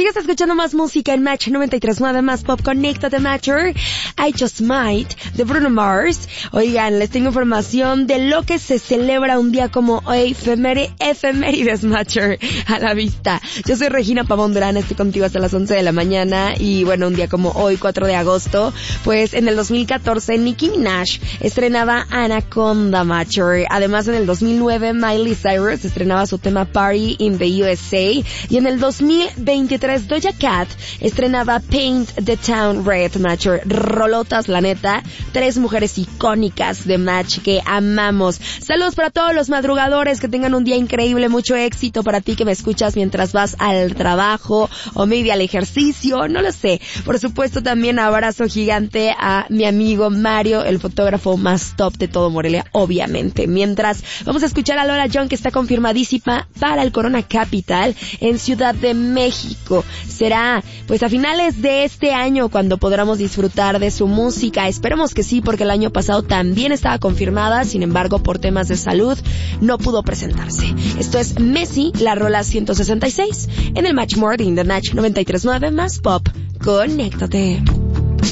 Sigues escuchando más música en Match 93.9 Más Pop. Conéctate, Matcher. I Just Might, de Bruno Mars. Oigan, les tengo información de lo que se celebra un día como hoy. Efemérides, Matcher, a la vista. Yo soy Regina Pavón Durán, estoy contigo hasta las 11 de la mañana. Y bueno, un día como hoy, 4 de agosto, pues en el 2014 Nicki Minaj estrenaba Anaconda, Matcher. Además, en el 2009 Miley Cyrus estrenaba su tema Party in the USA. Y en el 2023 Doja Cat estrenaba Paint the Town Red, Matcher. Rolotas, la neta. 3 mujeres icónicas de Match que amamos. Saludos para todos los madrugadores, que tengan un día increíble, mucho éxito para ti que me escuchas mientras vas al trabajo o maybe al ejercicio, no lo sé. Por supuesto, también abrazo gigante a mi amigo Mario, el fotógrafo más top de todo Morelia, obviamente. Mientras, vamos a escuchar a Lola Young, que está confirmadísima para el Corona Capital en Ciudad de México. Será pues a finales de este año cuando podamos disfrutar de su música. Esperemos que sí, porque el año pasado también estaba confirmada, sin embargo, por temas de salud no pudo presentarse. Esto es Messi, la rola 166, en el Match Morning de Match 93.9 Más Pop. Conéctate.